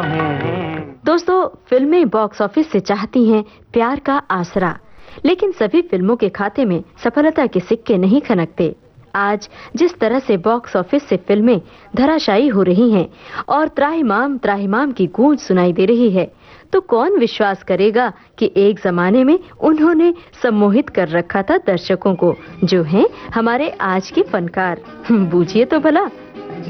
हूँ। दोस्तों, फिल्में बॉक्स ऑफिस से चाहती हैं प्यार का आसरा, लेकिन सभी फिल्मों के खाते में सफलता के सिक्के नहीं खनकते। आज जिस तरह से बॉक्स ऑफिस से फिल्में धराशायी हो रही हैं और त्राहिमाम त्राहिमाम की गूंज सुनाई दे रही है, तो कौन विश्वास करेगा कि एक जमाने में उन्होंने सम्मोहित कर रखा था दर्शकों को, जो हैं हमारे आज के फनकार। बूझिए तो भला।